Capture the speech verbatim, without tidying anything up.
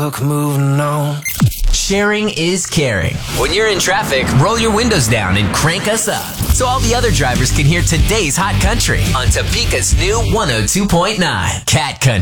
Look, moving on. Sharing is caring. When you're in traffic, roll your windows down and crank us up so all the other drivers can hear today's hot country on Topeka's new one oh two point nine Cat Country.